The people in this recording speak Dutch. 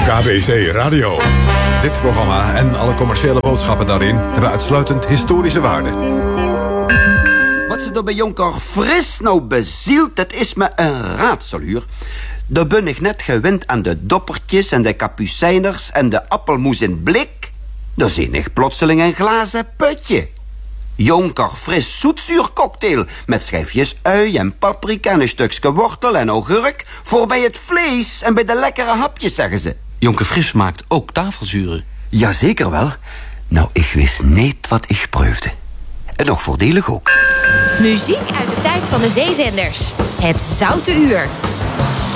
KBC Radio. Dit programma en alle commerciële boodschappen daarin hebben uitsluitend historische waarde. Wat ze er bij Jonker Fris nou bezielt, dat is me een raadseluur. Daar ben ik net gewend aan de doppertjes en de kapucijners en de appelmoes in blik. Daar zie ik plotseling een glazen putje. Jonker Fris zoetzuurcocktail met schijfjes ui en paprika en een stukje wortel en augurk voor bij het vlees en bij de lekkere hapjes, zeggen ze. Jonker Fris maakt ook tafelzuren. Jazeker wel. Nou, ik wist niet wat ik proefde. En nog voordelig ook. Muziek uit de tijd van de zeezenders. Het Zoute Uur.